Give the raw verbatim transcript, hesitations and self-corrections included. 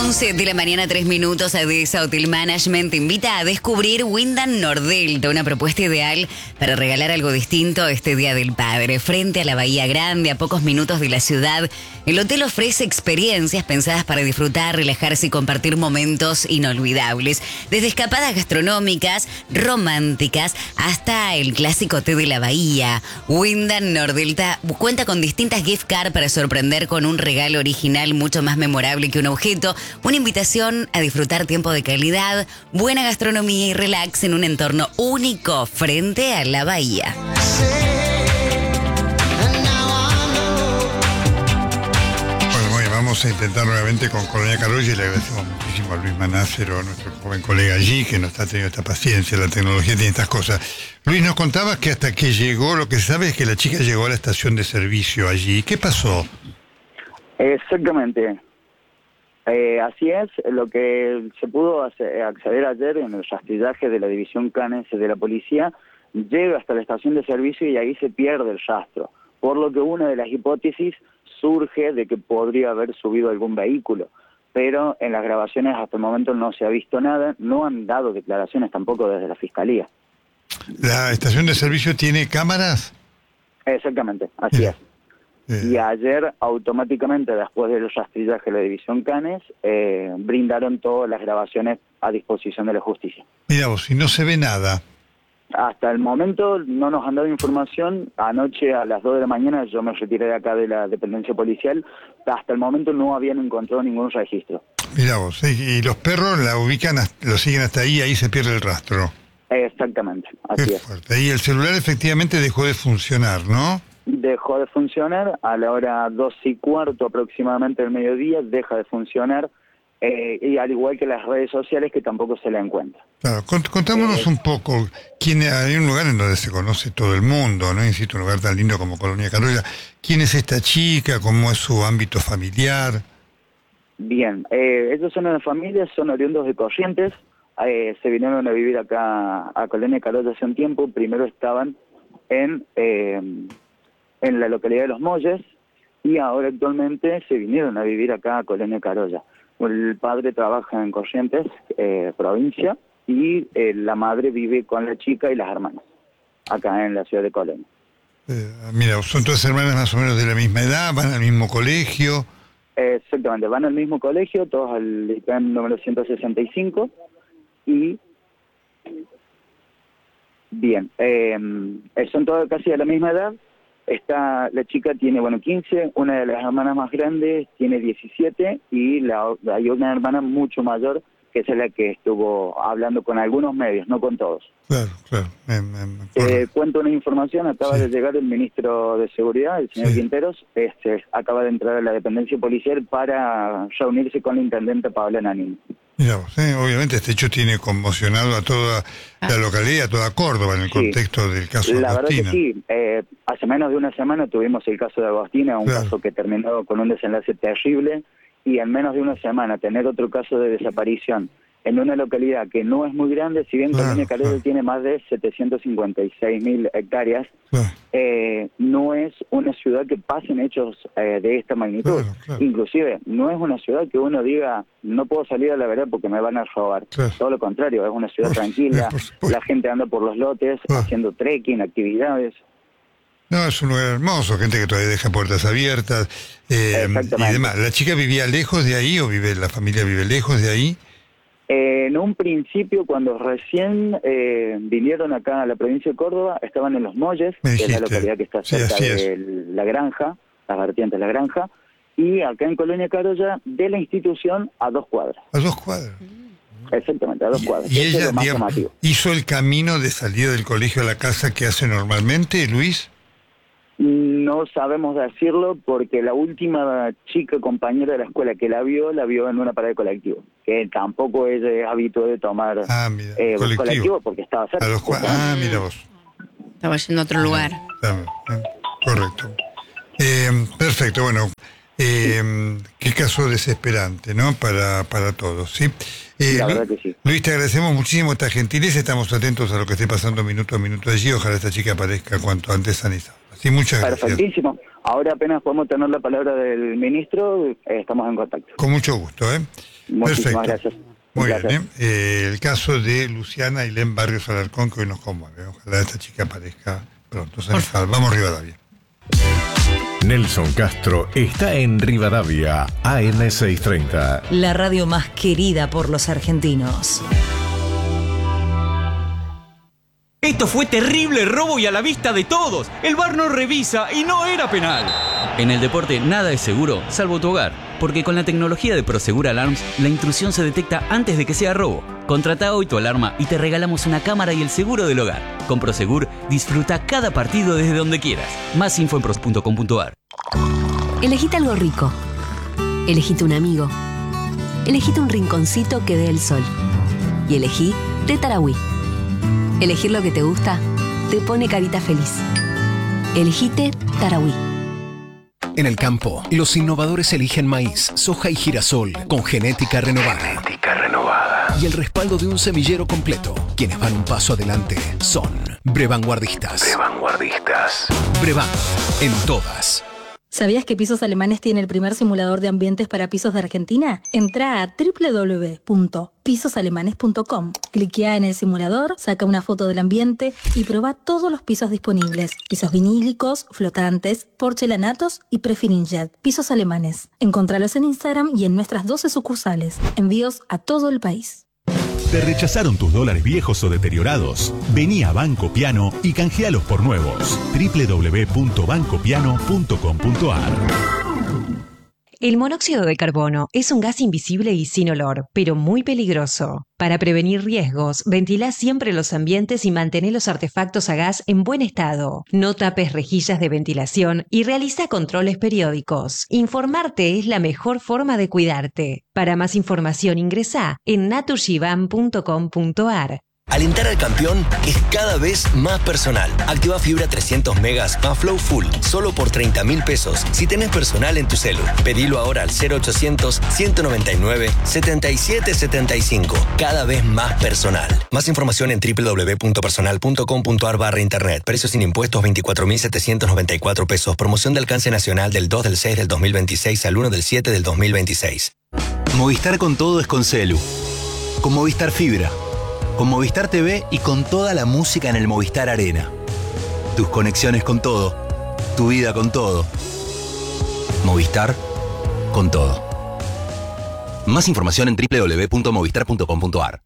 once de la mañana, tres minutos. ADESA Hotel Management te invita a descubrir Wyndham Nordelta, una propuesta ideal para regalar algo distinto este Día del Padre. Frente a la Bahía Grande, a pocos minutos de la ciudad, el hotel ofrece experiencias pensadas para disfrutar, relajarse y compartir momentos inolvidables. Desde escapadas gastronómicas, románticas, hasta el clásico té de la bahía. Wyndham Nordelta cuenta con distintas gift cards para sorprender con un regalo original mucho más memorable que un objeto. Una invitación a disfrutar tiempo de calidad, buena gastronomía y relax en un entorno único frente a la bahía. Bueno, muy bien, vamos a intentar nuevamente con Colonia Carolla y le agradecemos muchísimo a Luis Manácero, nuestro joven colega allí, que nos está teniendo esta paciencia, la tecnología tiene estas cosas. Luis, nos contabas que hasta que llegó, lo que se sabe es que la chica llegó a la estación de servicio allí. ¿Qué pasó? Exactamente. Eh, así es, lo que se pudo hacer, acceder ayer en el rastrillaje de la división Canes de la policía, llega hasta la estación de servicio y ahí se pierde el rastro, por lo que una de las hipótesis surge de que podría haber subido algún vehículo, pero en las grabaciones hasta el momento no se ha visto nada, no han dado declaraciones tampoco desde la fiscalía. ¿La estación de servicio tiene cámaras? Exactamente, así Mira. es. Y ayer, automáticamente, después del rastrillaje de la división Canes, eh, brindaron todas las grabaciones a disposición de la justicia. Mira vos, si no se ve nada. Hasta el momento no nos han dado información. Anoche a las dos de la mañana yo me retiré de acá de la dependencia policial. Hasta el momento no habían encontrado ningún registro. Mira vos, y los perros la ubican, lo siguen hasta ahí, ahí se pierde el rastro. Exactamente, así Qué es. fuerte. Y el celular efectivamente dejó de funcionar, ¿no? Dejó de funcionar a la hora dos y cuarto aproximadamente del mediodía, deja de funcionar, eh, y al igual que las redes sociales que tampoco se la encuentra. Claro, cont contámonos eh, un poco, quién, hay un lugar en donde se conoce todo el mundo, ¿no? Insisto, un lugar tan lindo como Colonia Carolla. ¿Quién es esta chica? ¿Cómo es su ámbito familiar? Bien, eh, ellos son una familia, son oriundos de Corrientes, eh, se vinieron a vivir acá a Colonia Carolla hace un tiempo. Primero estaban en... Eh, en la localidad de Los Molles, y ahora actualmente se vinieron a vivir acá a Colonia Carolla. El padre trabaja en Corrientes, eh, provincia, y eh, la madre vive con la chica y las hermanas, acá en la ciudad de Colonia. Eh, mira, son todas hermanas más o menos de la misma edad, van al mismo colegio. Eh, exactamente, van al mismo colegio, todos al I P E M número ciento sesenta y cinco, y... Bien, eh, son todas casi de la misma edad. Está, la chica tiene, bueno, quince, una de las hermanas más grandes tiene diecisiete, y la, hay una hermana mucho mayor, que es la que estuvo hablando con algunos medios, no con todos. Claro, claro. Me, me, me eh, cuento una información, acaba sí. de llegar el ministro de Seguridad, el señor sí. Quinteros, este, acaba de entrar a la dependencia policial para reunirse con la intendente Paola Nanini. Mira vos, eh, obviamente este hecho tiene conmocionado a toda la localidad, a toda Córdoba en el sí. contexto del caso de La Agostina. verdad que sí, eh, hace menos de una semana tuvimos el caso de Agostina, un claro. caso que terminó con un desenlace terrible, y en menos de una semana tener otro caso de desaparición en una localidad que no es muy grande, si bien claro, Colonia Carolla claro. tiene más de setecientas cincuenta y seis mil hectáreas, claro. eh, no es una ciudad que pasen hechos eh, de esta magnitud. Claro, claro. Inclusive, no es una ciudad que uno diga, no puedo salir a la vereda porque me van a robar. Claro. Todo lo contrario, es una ciudad por, tranquila, por, la gente anda por los lotes, claro. haciendo trekking, actividades. No, es un lugar hermoso, gente que todavía deja puertas abiertas eh, y demás. ¿La chica vivía lejos de ahí o vive la familia vive lejos de ahí? Eh, en un principio, cuando recién eh, vinieron acá a la provincia de Córdoba, estaban en Los Molles, que es la localidad que está cerca sí, de es. la granja, las vertientes de la granja, y acá en Colonia Carolla, de la institución a dos cuadras. A dos cuadras. Exactamente, a dos cuadras. ¿Y ella digamos, hizo el camino de salida del colegio a la casa que hace normalmente, Luis? No sabemos decirlo porque la última chica compañera de la escuela que la vio, la vio en una parada de colectivo, que tampoco es hábito de tomar ah, mira, eh, colectivo. colectivo porque estaba cerca. A los ah, mira vos. Estaba yendo a otro lugar. Ah, correcto. Eh, perfecto, bueno, eh, qué caso desesperante, ¿no? Para, para todos, ¿sí? Eh, la verdad que sí. Luis, te agradecemos muchísimo esta gentileza, estamos atentos a lo que esté pasando minuto a minuto allí, ojalá esta chica aparezca cuanto antes sanizada. Sí, muchas gracias. Perfectísimo. Ahora apenas podemos tener la palabra del ministro, eh, estamos en contacto. Con mucho gusto, ¿eh? Muchísimas Perfecto. gracias. Muy Gracias. bien, ¿eh? Eh, el caso de Luciana Ailén Barrios Alarcón, que hoy nos conmueve. Ojalá esta chica aparezca pronto. Vamos a Rivadavia. Nelson Castro está en Rivadavia, A M seiscientos treinta. La radio más querida por los argentinos. Esto fue terrible robo y a la vista de todos. El V A R no revisa y no era penal. En el deporte nada es seguro, salvo tu hogar. Porque con la tecnología de Prosegur Alarms, la intrusión se detecta antes de que sea robo. Contrata hoy tu alarma y te regalamos una cámara y el seguro del hogar. Con Prosegur, disfruta cada partido desde donde quieras. Más info en pros punto com punto a r. Elegite algo rico. Elegite un amigo. Elegite un rinconcito que dé el sol. Y elegí Té Tarahui. Elegir lo que te gusta te pone carita feliz. Elegite Tarahui. En el campo, los innovadores eligen maíz, soja y girasol con genética renovada. Genética renovada. Y el respaldo de un semillero completo. Quienes van un paso adelante son Brevanguardistas. Brevanguardistas. Brevan, en todas. ¿Sabías que Pisos Alemanes tiene el primer simulador de ambientes para pisos de Argentina? Entrá a doble u doble u doble u punto pisos alemanes punto com. Cliquea en el simulador, saca una foto del ambiente y probá todos los pisos disponibles. Pisos vinílicos, flotantes, porcelanatos y Prefirinjet. Pisos Alemanes. Encontralos en Instagram y en nuestras doce sucursales. Envíos a todo el país. ¿Te rechazaron tus dólares viejos o deteriorados? Vení a Banco Piano y canjealos por nuevos. doble u doble u doble u punto banco piano punto com punto a r. El monóxido de carbono es un gas invisible y sin olor, pero muy peligroso. Para prevenir riesgos, ventilá siempre los ambientes y mantén los artefactos a gas en buen estado. No tapes rejillas de ventilación y realiza controles periódicos. Informarte es la mejor forma de cuidarte. Para más información ingresá en naturgivan punto com punto a r. Alentar al campeón es cada vez más personal. Activa fibra trescientos megas más Flow Full, solo por treinta mil pesos. Si tenés personal en tu celu, pedilo ahora al cero ochocientos, ciento noventa y nueve, setenta y siete setenta y cinco. Cada vez más personal. Más información en doble u doble u doble u punto personal punto com punto a r barra internet. Precios sin impuestos veinticuatro mil setecientos noventa y cuatro pesos. Promoción de alcance nacional del dos del seis del dos mil veintiséis al uno del siete del dos mil veintiséis. Movistar con todo es con celu. Con Movistar Fibra. Con Movistar T V y con toda la música en el Movistar Arena. Tus conexiones con todo. Tu vida con todo. Movistar con todo. Más información en doble u doble u doble u punto movistar punto com punto a r.